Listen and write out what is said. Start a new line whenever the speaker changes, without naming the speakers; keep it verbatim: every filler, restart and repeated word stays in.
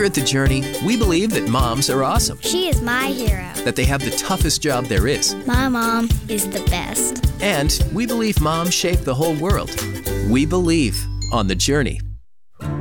Here at The Journey, we believe that moms are awesome,
She is my hero.
that they have the toughest job there is,
My mom is the best.
and we believe moms shape the whole world. We believe on The Journey.